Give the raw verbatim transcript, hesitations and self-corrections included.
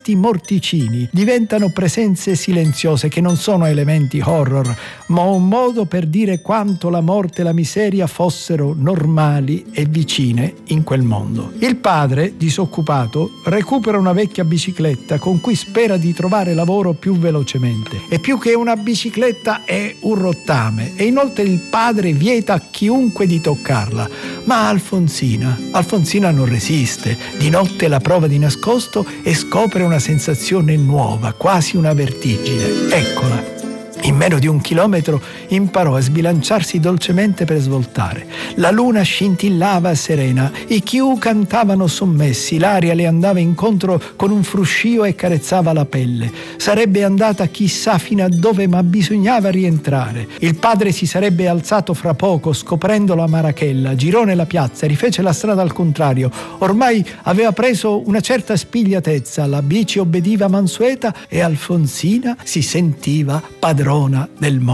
I morticini diventano presenze silenziose che non sono elementi horror, ma un modo per dire quanto la morte e la miseria fossero normali e vicine in quel mondo. Il padre, disoccupato, recupera una vecchia bicicletta con cui spera di trovare lavoro più velocemente. E più che una bicicletta è un rottame, e inoltre il padre vieta a chiunque di toccarla. Ma Alfonsina, Alfonsina non resiste. Di notte la prova di nascosto e scopre una sensazione nuova, quasi una vertigine. Eccola. In meno di un chilometro imparò a sbilanciarsi dolcemente per svoltare. La luna scintillava serena, i chiù cantavano sommessi, l'aria le andava incontro con un fruscio e carezzava la pelle. Sarebbe andata chissà fino a dove, ma bisognava rientrare. Il padre si sarebbe alzato fra poco, scoprendo la marachella, girò nella piazza, rifece la strada al contrario. Ormai aveva preso una certa spigliatezza, la bici obbediva mansueta e Alfonsina si sentiva padrona del mondo.